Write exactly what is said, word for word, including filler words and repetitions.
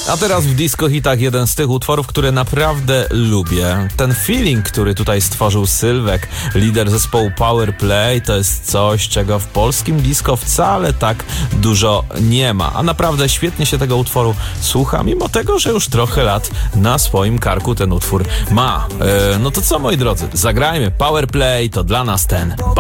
A teraz w disco hitach jeden z tych utworów, które naprawdę lubię. Ten feeling, który tutaj stworzył Sylwek, lider zespołu Powerplay, to jest coś, czego w polskim disco wcale tak dużo nie ma. A naprawdę świetnie się tego utworu słucha, mimo tego, że już trochę lat na swoim karku ten utwór ma. E, no to co, moi drodzy, zagrajmy Powerplay, to dla nas ten